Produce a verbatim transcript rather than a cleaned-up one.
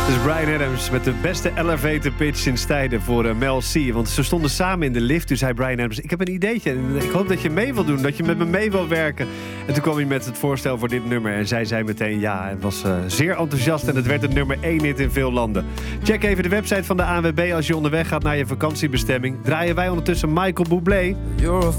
Dus Bryan Adams met de beste elevator pitch sinds tijden voor uh, Mel C. Want ze stonden samen in de lift. Toen zei Bryan Adams, ik heb een ideetje. En ik hoop dat je mee wil doen, dat je met me mee wil werken. En toen kwam hij met het voorstel voor dit nummer. En zij zei meteen ja. En was uh, zeer enthousiast. En het werd het nummer één hit in veel landen. Check even de website van de A N W B als je onderweg gaat naar je vakantiebestemming. Draaien wij ondertussen Michael Bublé. You're a